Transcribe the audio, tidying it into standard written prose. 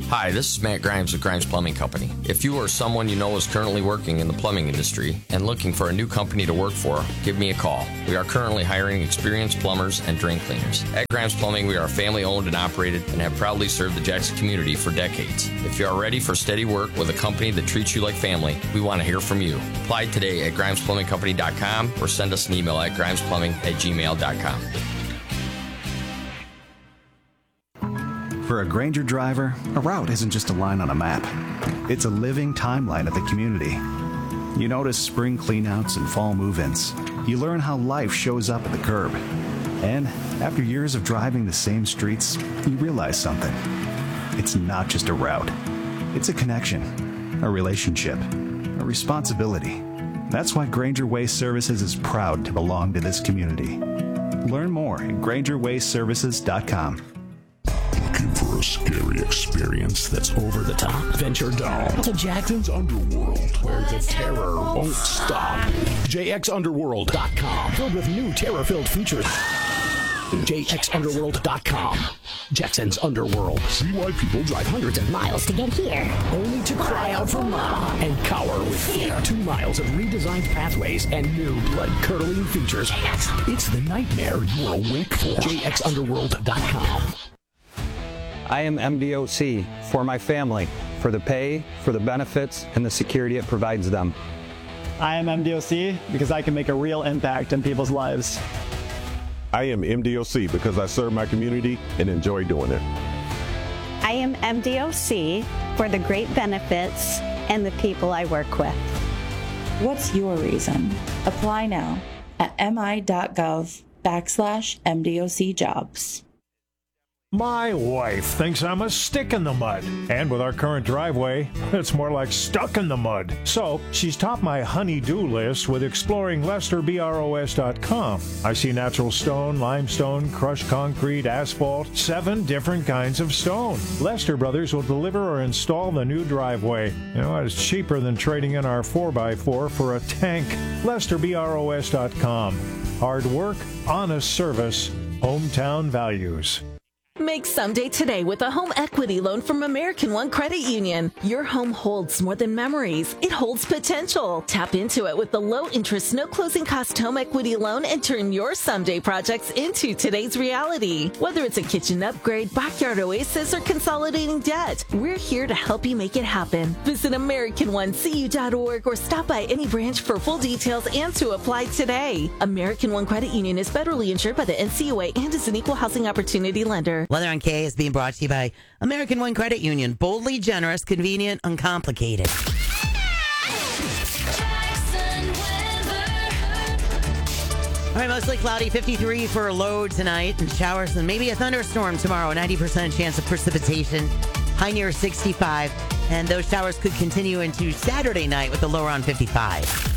Hi, this is Matt Grimes with Grimes Plumbing Company. If you or someone you know is currently working in the plumbing industry and looking for a new company to work for, give me a call. We are currently hiring experienced plumbers and drain cleaners. At Grimes Plumbing, we are family owned and operated and have proudly served the Jackson community for decades. If you are ready for steady work with a company that treats you like family, we want to hear from you. Apply today at grimesplumbingcompany.com or send us an email at grimesplumbing@gmail.com. For a Grainger driver, a route isn't just a line on a map. It's a living timeline of the community. You notice spring cleanouts and fall move-ins. You learn how life shows up at the curb. And after years of driving the same streets, you realize something. It's not just a route. It's a connection, a relationship, a responsibility. That's why Grainger Waste Services is proud to belong to this community. Learn more at GraingerWasteServices.com. Looking for a scary experience that's over the top? Venture down to Jackson's Underworld, where the terror won't stop. JXUnderworld.com, filled with new terror-filled features. JXUnderworld.com. Jackson's Underworld. See why people drive hundreds of miles to get here, only to cry out for mama and cower with fear. 2 miles of redesigned pathways and new blood-curdling features. It's the nightmare you're awake for. JXUnderworld.com. I am MDOC for my family, for the pay, for the benefits, and the security it provides them. I am MDOC because I can make a real impact in people's lives. I am MDOC because I serve my community and enjoy doing it. I am MDOC for the great benefits and the people I work with. What's your reason? Apply now at mi.gov/MDOC jobs. My wife thinks I'm a stick in the mud. And with our current driveway, it's more like stuck in the mud. So she's topped my honey-do list with exploring LesterBROS.com. I see natural stone, limestone, crushed concrete, asphalt, 7 different kinds of stone. Lester Brothers will deliver or install the new driveway. You know, it's cheaper than trading in our 4x4 for a tank. LesterBROS.com. Hard work, honest service, hometown values. Make someday today with a home equity loan from American One Credit Union. Your home holds more than memories. It holds potential. Tap into it with the low interest, no closing cost home equity loan and turn your someday projects into today's reality. Whether it's a kitchen upgrade, backyard oasis, or consolidating debt, we're here to help you make it happen. Visit AmericanOneCU.org or stop by any branch for full details and to apply today. American One Credit Union is federally insured by the NCUA and is an equal housing opportunity lender. Weather on K is being brought to you by American One Credit Union. Boldly generous, convenient, uncomplicated. All right, mostly cloudy, 53 for a low tonight, and showers and maybe a thunderstorm tomorrow. 90% chance of precipitation, high near 65. And those showers could continue into Saturday night with a low around 55.